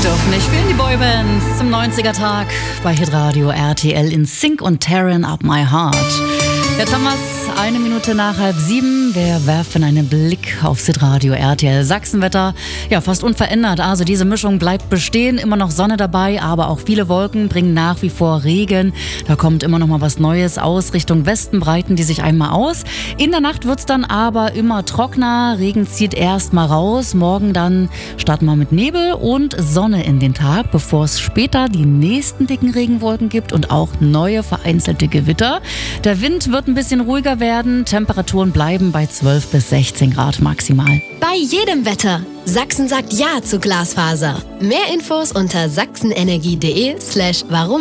Dürfen nicht fehlen die Boybands zum 90er-Tag bei Hitradio RTL in Sync und Tearing Up My Heart. Jetzt haben wir es 1 Minute nach 6:30. Wir werfen einen Blick aufs Hitradio RTL Sachsenwetter. Ja, fast unverändert. Also diese Mischung bleibt bestehen. Immer noch Sonne dabei, aber auch viele Wolken bringen nach wie vor Regen. Da kommt immer noch mal was Neues aus. Richtung Westen breiten die sich einmal aus. In der Nacht wird es dann aber immer trockener. Regen zieht erst mal raus. Morgen dann starten wir mit Nebel und Sonne in den Tag, bevor es später die nächsten dicken Regenwolken gibt und auch neue vereinzelte Gewitter. Der Wind wird ein bisschen ruhiger werden. Temperaturen bleiben bei 12 bis 16 Grad maximal. Bei jedem Wetter. Sachsen sagt Ja zu Glasfaser. Mehr Infos unter sachsenenergie.de/warum.